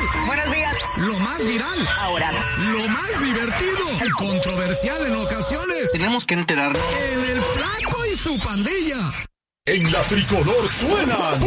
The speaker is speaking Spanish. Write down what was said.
Buenos días. Lo más viral. Ahora. Lo más divertido. Y controversial en ocasiones. Tenemos que enterarnos. En el Flaco y su pandilla. En la tricolor suenan